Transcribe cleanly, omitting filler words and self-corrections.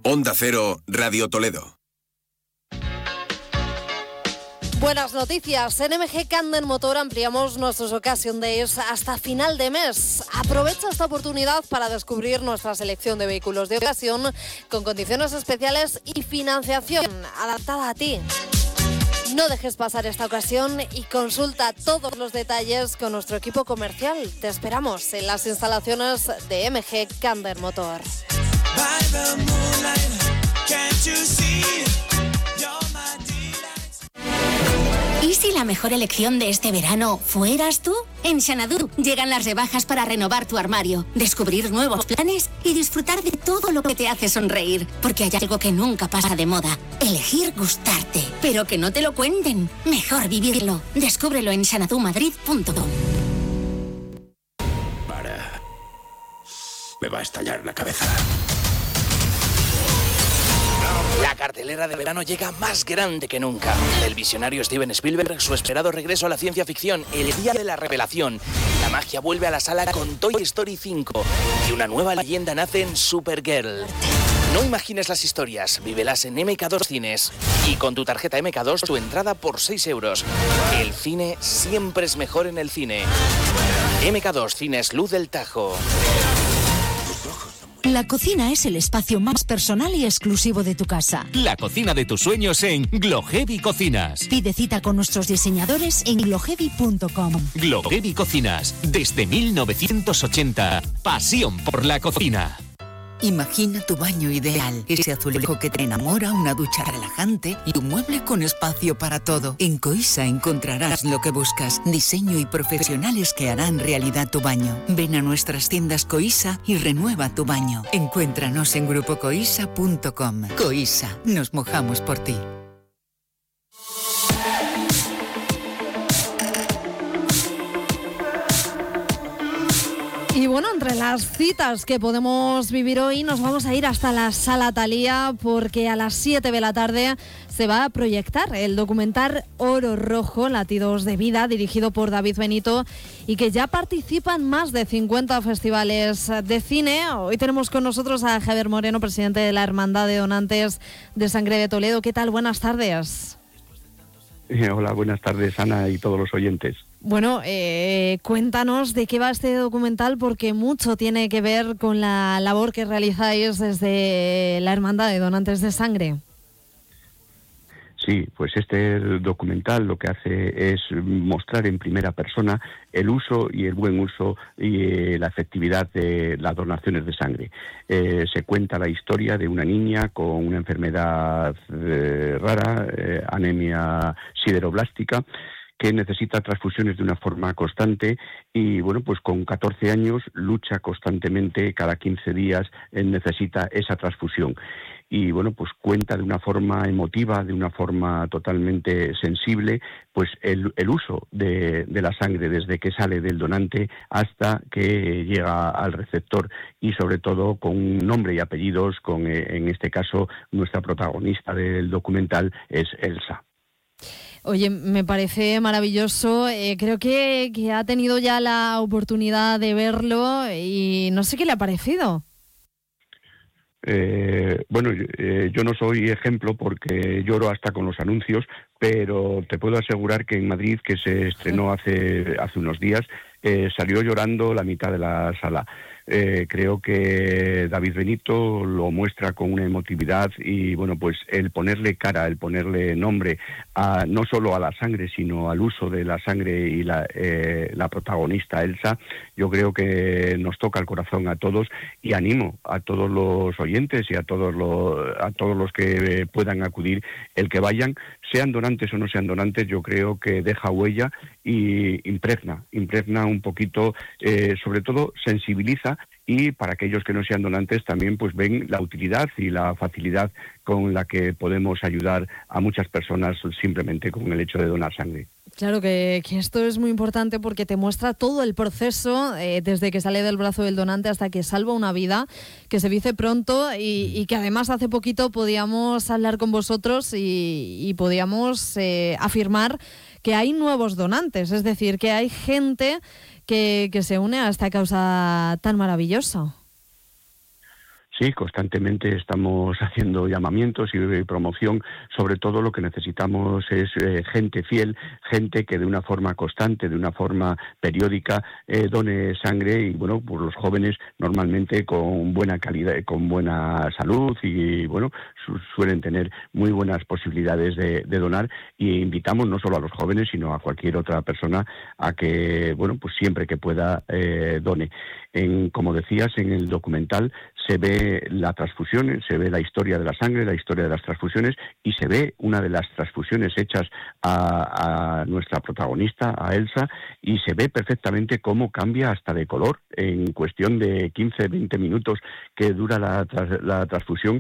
Onda Cero, Radio Toledo. Buenas noticias. En MG Canden Motor ampliamos nuestros Occasion Days hasta final de mes. Aprovecha esta oportunidad para descubrir nuestra selección de vehículos de ocasión con condiciones especiales y financiación adaptada a ti. No dejes pasar esta ocasión y consulta todos los detalles con nuestro equipo comercial. Te esperamos en las instalaciones de MG Canden Motor. ¿Y si la mejor elección de este verano fueras tú? En Xanadu llegan las rebajas para renovar tu armario, descubrir nuevos planes y disfrutar de todo lo que te hace sonreír. Porque hay algo que nunca pasa de moda: elegir gustarte. Pero que no te lo cuenten, mejor vivirlo. Descúbrelo en xanadumadrid.com. Me va a estallar la cabeza. La cartelera de verano llega más grande que nunca. El visionario Steven Spielberg, su esperado regreso a la ciencia ficción, el día de la revelación. La magia vuelve a la sala con Toy Story 5 y una nueva leyenda nace en Supergirl. No imagines las historias, vívelas en MK2 Cines. Y con tu tarjeta MK2, tu entrada por 6 euros. El cine siempre es mejor en el cine. MK2 Cines Luz del Tajo. La cocina es el espacio más personal y exclusivo de tu casa. La cocina de tus sueños en Gloheavy Cocinas. Pide cita con nuestros diseñadores en gloheavy.com. Gloheavy Cocinas, desde 1980. Pasión por la cocina. Imagina tu baño ideal, ese azulejo que te enamora, una ducha relajante y un mueble con espacio para todo. En Coisa encontrarás lo que buscas, diseño y profesionales que harán realidad tu baño. Ven a nuestras tiendas Coisa y renueva tu baño. Encuéntranos en grupocoisa.com. Coisa, nos mojamos por ti. Y bueno, entre las citas que podemos vivir hoy, nos vamos a ir hasta la Sala Thalía, porque a las 7 de la tarde se va a proyectar el documental Oro Rojo, Latidos de Vida, dirigido por David Benito, y que ya participa en más de 50 festivales de cine. Hoy tenemos con nosotros a Javier Moreno, presidente de la Hermandad de Donantes de Sangre de Toledo. ¿Qué tal? Buenas tardes. Hola, buenas tardes, Ana, y todos los oyentes. Bueno, cuéntanos de qué va este documental, porque mucho tiene que ver con la labor que realizáis desde la Hermandad de Donantes de Sangre. Sí, pues este documental lo que hace es mostrar en primera persona el uso y el buen uso y la efectividad de las donaciones de sangre. Se cuenta la historia de una niña con una enfermedad rara, anemia sideroblástica, que necesita transfusiones de una forma constante y, bueno, pues con 14 años lucha constantemente, cada 15 días necesita esa transfusión. Y, bueno, pues cuenta de una forma emotiva, de una forma totalmente sensible, pues el uso de la sangre desde que sale del donante hasta que llega al receptor, y sobre todo con nombre y apellidos, con, en este caso, nuestra protagonista del documental es Elsa. Oye, me parece maravilloso. Creo que ha tenido ya la oportunidad de verlo y no sé qué le ha parecido. Bueno, yo no soy ejemplo porque lloro hasta con los anuncios, pero te puedo asegurar que en Madrid, que se estrenó hace unos días, salió llorando la mitad de la sala. Creo que David Benito lo muestra con una emotividad y, bueno, pues el ponerle cara, el ponerle nombre no solo a la sangre, sino al uso de la sangre y la protagonista Elsa, yo creo que nos toca el corazón a todos, y animo a todos los oyentes y a todos los que puedan acudir, el que vayan, sean donantes o no sean donantes. Yo creo que deja huella y impregna un poquito, sobre todo sensibiliza, y para aquellos que no sean donantes también pues ven la utilidad y la facilidad con la que podemos ayudar a muchas personas simplemente con el hecho de donar sangre. Claro que esto es muy importante porque te muestra todo el proceso, desde que sale del brazo del donante hasta que salva una vida, que se dice pronto, y que además hace poquito podíamos hablar con vosotros y podíamos afirmar que hay nuevos donantes, es decir, que hay gente que se une a esta causa tan maravillosa. Sí, constantemente estamos haciendo llamamientos y promoción. Sobre todo lo que necesitamos es gente fiel, gente que de una forma constante, de una forma periódica, done sangre. Y bueno, pues los jóvenes normalmente con buena calidad, con buena salud y bueno, suelen tener muy buenas posibilidades de donar. Y invitamos no solo a los jóvenes, sino a cualquier otra persona a que, bueno, pues siempre que pueda done. Como decías, en el documental se ve la transfusión, se ve la historia de la sangre, la historia de las transfusiones, y se ve una de las transfusiones hechas a nuestra protagonista, a Elsa, y se ve perfectamente cómo cambia hasta de color en cuestión de 15-20 minutos que dura la transfusión.